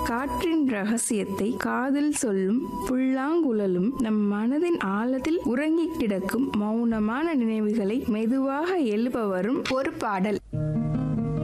காற்றின் ரகசியத்தை காதில் சொல்லும் புல்லாங்குழலும் நம் மனதின் ஆழத்தில் உறங்கி கிடக்கும் மௌனமான நினைவுகளை மெதுவாக எழுப்ப வரும் ஒரு பாடல்.